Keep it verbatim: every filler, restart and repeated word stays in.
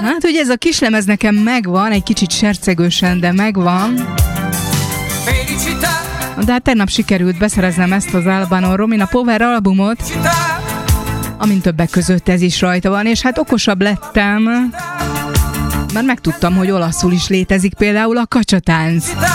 Hát, hogy ez a kislemez nekem megvan, egy kicsit sercegősen, de megvan. De hát tegnap sikerült beszereznem ezt az Albano Romina Power albumot, amint többek között ez is rajta van, és hát okosabb lettem, mert megtudtam, hogy olaszul is létezik például a kacsatánc.